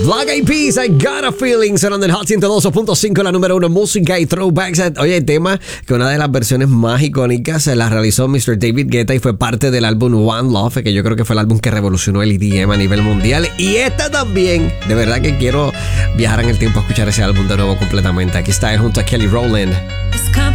Black Eyed Peas, I Got a Feeling, sonando en Hot 102.5, la número 1 música y throwbacks. Oye, el tema que una de las versiones más icónicas se la realizó Mr. David Guetta y fue parte del álbum One Love, que yo creo que fue el álbum que revolucionó el EDM a nivel mundial. Y esta también, de verdad que quiero viajar en el tiempo a escuchar ese álbum de nuevo completamente. Aquí está él junto a Kelly Rowland.